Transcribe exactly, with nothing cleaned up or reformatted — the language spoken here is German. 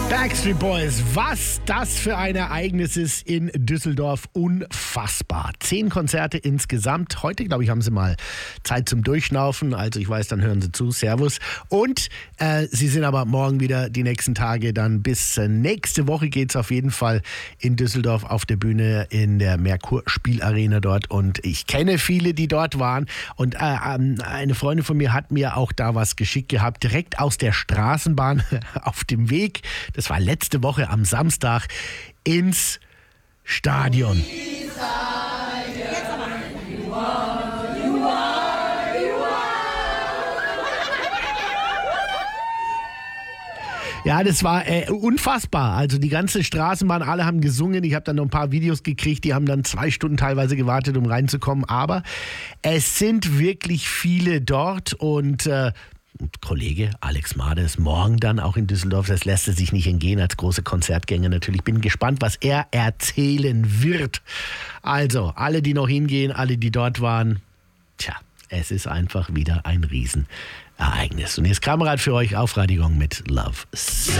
Backstreet Boys, was das für ein Ereignis ist in Düsseldorf, unfassbar. Zehn Konzerte insgesamt. Heute, glaube ich, haben sie mal Zeit zum Durchschnaufen. Also ich weiß, dann hören sie zu. Servus. Und äh, sie sind aber morgen wieder die nächsten Tage. Dann bis äh, nächste Woche geht es auf jeden Fall in Düsseldorf auf der Bühne in der Merkur Spielarena dort. Und ich kenne viele, die dort waren. Und äh, eine Freundin von mir hat mir auch da was geschickt gehabt. Direkt aus der Straßenbahn auf dem Weg. Das war letzte Woche am Samstag ins Stadion. Ja, das war äh, unfassbar. Also die ganze Straßenbahn, alle haben gesungen. Ich habe dann noch ein paar Videos gekriegt, die haben dann zwei Stunden teilweise gewartet, um reinzukommen. Aber es sind wirklich viele dort und äh, Kollege Alex Made ist morgen dann auch in Düsseldorf. Das lässt er sich nicht entgehen als große Konzertgänger natürlich. Bin gespannt, was er erzählen wird. Also, alle, die noch hingehen, alle, die dort waren, tja, es ist einfach wieder ein Riesenereignis. Und jetzt Kamerad für euch auf Radio Gong mit Love.